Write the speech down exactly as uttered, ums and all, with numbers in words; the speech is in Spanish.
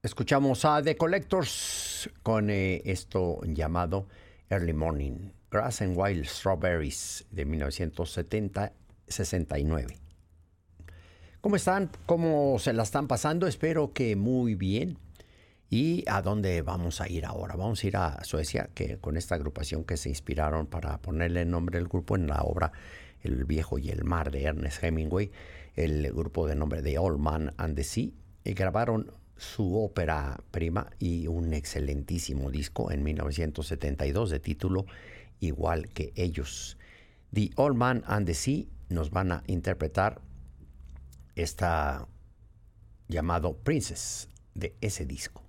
Escuchamos a The Collectors con eh, esto llamado Early Morning, Grass and Wild Strawberries de mil novecientos sesenta y nueve. ¿Cómo están? ¿Cómo se la están pasando? Espero que muy bien. ¿Y a dónde vamos a ir ahora? Vamos a ir a Suecia, que con esta agrupación que se inspiraron para ponerle el nombre del grupo en la obra El viejo y el mar de Ernest Hemingway, el grupo de nombre de Old Man and the Sea, y grabaron su ópera prima y un excelentísimo disco en mil novecientos setenta y dos de título igual que ellos. The Old Man and the Sea nos van a interpretar esta llamado Princess de ese disco.